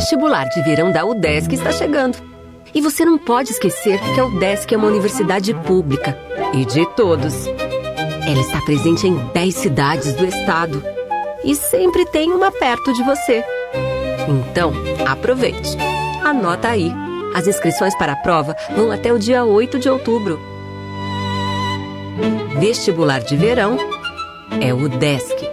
vestibular de verão da UDESC está chegando. E você não pode esquecer que a UDESC é uma universidade pública e de todos. Ela está presente em 10 cidades do estado e sempre tem uma perto de você. Então, aproveite. Anota aí. As inscrições para a prova vão até o dia 8 de outubro. Vestibular de verão é UDESC.